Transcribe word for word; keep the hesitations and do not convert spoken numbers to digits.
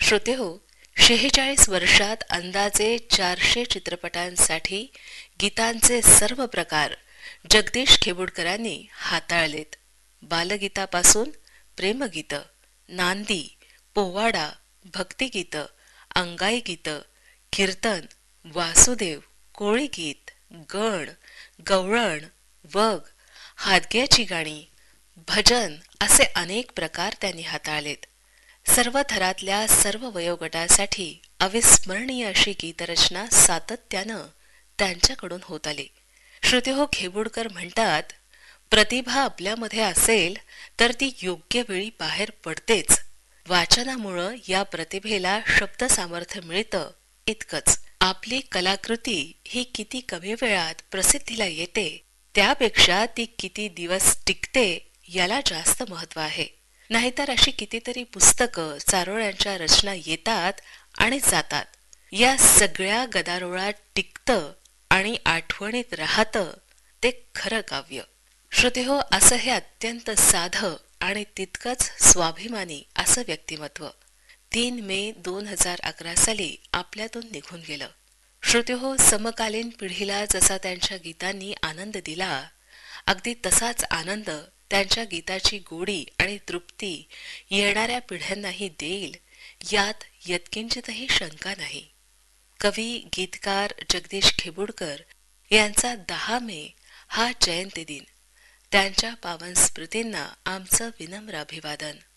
श्रोते हो, शेहेचाळीस वर्षात अंदाजे चारशे चित्रपटांसाठी गीतांचे सर्व प्रकार जगदीश खेबुडकरांनी हाताळलेत. बालगीतापासून प्रेमगीत, नांदी, पोवाडा, भक्तिगीत, अंगाई गीत, कीर्तन, वासुदेव, कोळीगीत, गण, गवळण, वग, हादग्याची गाणी, भजन असे अनेक प्रकार त्यांनी हाताळलेत. सर्व थरातल्या सर्व वयोगटासाठी अविस्मरणीय अशी गीतरचना सातत्यानं त्यांच्याकडून होत आली. श्रुतिहो खेबुडकर म्हणतात, प्रतिभा आपल्यामध्ये असेल तर ती योग्य वेळी बाहेर पडतेच. वाचनामुळं या प्रतिभेला शब्द सामर्थ्य मिळतं इतकंच. आपली कलाकृती ही किती कमी वेळात प्रसिद्धीला येते त्यापेक्षा ती किती दिवस टिकते याला जास्त महत्व आहे. नाहीतर अशी कितीतरी पुस्तकं, चारोळ्यांच्या रचना येतात आणि जातात. या सगळ्या गदारोळात टिकतं आणि आठवणीत राहतं ते खरं काव्य. श्रुतिहो, असं हे अत्यंत साधं आणि तितकंच स्वाभिमानी असं व्यक्तिमत्व तीन मे दोन हजार अकरा साली आपल्यातून निघून गेलं. श्रुतिहो, समकालीन पिढीला जसा त्यांच्या गीतांनी आनंद दिला, अगदी तसाच आनंद त्यांच्या गीताची गोडी आणि तृप्ती येणाऱ्या पिढ्यांनाही देईल यात यत्किंचितही शंका नाही. कवी गीतकार जगदीश खेबुडकर यांचा दहा मे हा जयंती दिन. त्यांच्या पावन स्मृतींना आमचं विनम्र अभिवादन.